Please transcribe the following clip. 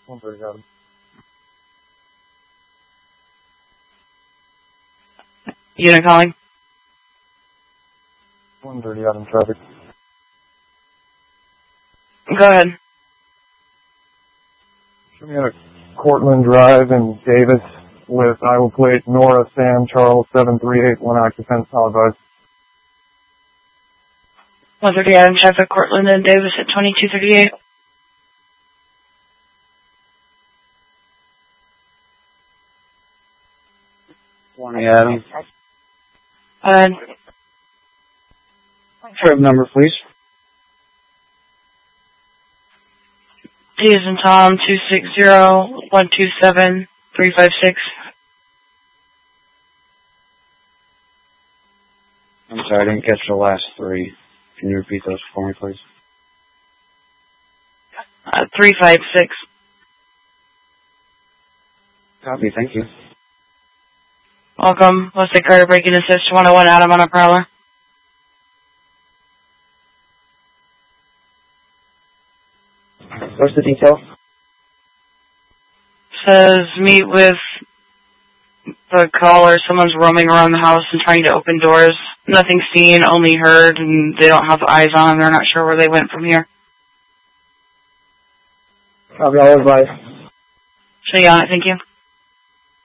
130 got him. Unit calling. 130 out in traffic. Go ahead. Show me at a Cortland Drive in Davis with Iowa plate Nora Sam Charles 738, one occupant, solid advice. 130 out in traffic, Cortland and Davis at 2238. Adam. Trip number, please. T is in Tom, 260-127-356. I'm sorry, I didn't catch the last three. Can you repeat those for me, please? 356. Copy, thank you. Welcome. Let's take Carter Break and Assist 101 Adam on a prowler. What's the detail? Says meet with the caller. Someone's roaming around the house and trying to open doors. Nothing seen, only heard, and they don't have eyes on them. They're not sure where they went from here. Copy, all advice. Show you on it. Thank you.